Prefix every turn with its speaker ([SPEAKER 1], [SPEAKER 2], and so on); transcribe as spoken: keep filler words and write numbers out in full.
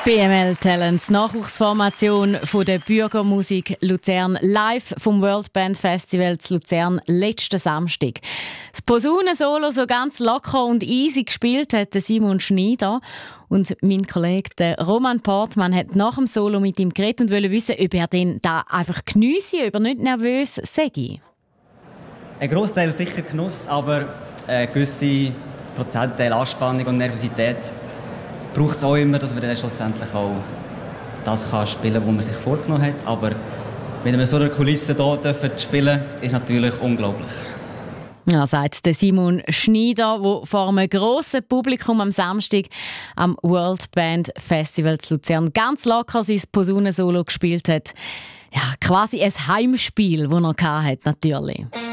[SPEAKER 1] B M L Talents, Nachwuchsformation von der Bürgermusik Luzern, live vom World Band Festival zu Luzern letzten Samstag. Das Posaunensolo so ganz locker und easy gespielt hat Simon Schneider. Und mein Kollege der Roman Portmann hat nach dem Solo mit ihm geredet und wollte wissen, ob er den da einfach geniesse, ob er nicht nervös sei.
[SPEAKER 2] Ein Grossteil sicher Genuss, aber ein gewisser Prozentteil Anspannung und Nervosität braucht es auch immer, dass man dann schlussendlich auch das kann spielen kann, was man sich vorgenommen hat. Aber wenn wir so eine Kulisse hier dürfen spielen, ist natürlich unglaublich.
[SPEAKER 1] Ja, sagt der Simon Schneider, der vor einem grossen Publikum am Samstag am World Band Festival zu Luzern ganz locker sein Posaunensolo gespielt hat. Ja, quasi ein Heimspiel, das er hatte, natürlich.